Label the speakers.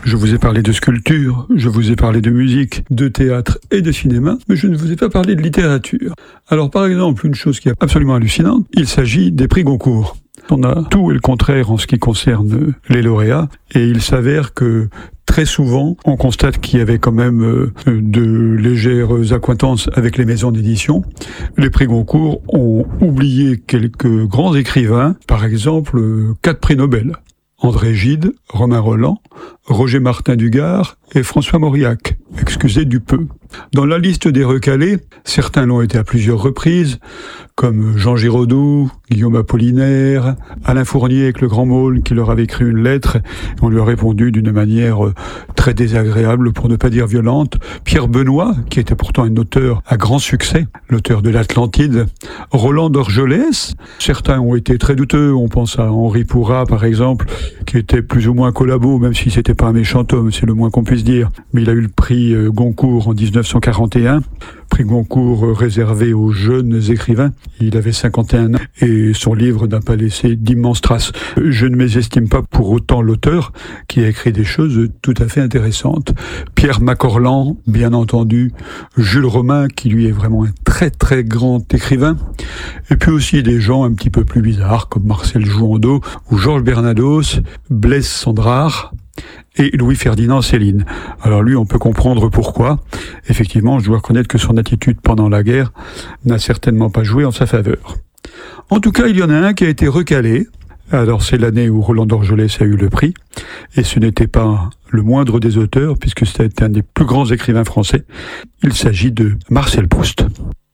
Speaker 1: Je vous ai parlé de sculpture, je vous ai parlé de musique, de théâtre et de cinéma, mais je ne vous ai pas parlé de littérature. Alors par exemple, une chose qui est absolument hallucinante, il s'agit des prix Goncourt. On a tout et le contraire en ce qui concerne les lauréats, et il s'avère que très souvent, on constate qu'il y avait quand même de légères accointances avec les maisons d'édition. Les prix Goncourt ont oublié quelques grands écrivains, par exemple 4 prix Nobel. André Gide, Romain Rolland, Roger Martin Dugard et François Mauriac, excusez du peu. Dans la liste des recalés, certains l'ont été à plusieurs reprises, comme Jean Giraudoux, Guillaume Apollinaire, Alain Fournier avec le Grand Maulne qui leur avait écrit une lettre. On lui a répondu d'une manière très désagréable, pour ne pas dire violente. Pierre Benoît, qui était pourtant un auteur à grand succès, l'auteur de l'Atlantide. Roland d'Orgelès, certains ont été très douteux. On pense à Henri Pourrat, par exemple, qui était plus ou moins collabo, même si c'était pas un méchant homme, c'est le moins qu'on puisse dire. Mais il a eu le prix Goncourt en 1941, prix Goncourt réservé aux jeunes écrivains. Il avait 51 ans et son livre n'a pas laissé d'immenses traces. Je ne mésestime pas pour autant l'auteur qui a écrit des choses tout à fait intéressantes. Pierre Macorlan, bien entendu, Jules Romain qui lui est vraiment un très très grand écrivain, et puis aussi des gens un petit peu plus bizarres comme Marcel Jouandeau ou Georges Bernados, Blaise Cendrars et Louis-Ferdinand Céline. Alors lui, on peut comprendre pourquoi. Effectivement, je dois reconnaître que son attitude pendant la guerre n'a certainement pas joué en sa faveur. En tout cas, il y en a un qui a été recalé. Alors c'est l'année où Roland d'Orgelès a eu le prix, et ce n'était pas le moindre des auteurs, puisque c'était un des plus grands écrivains français. Il s'agit de Marcel Proust.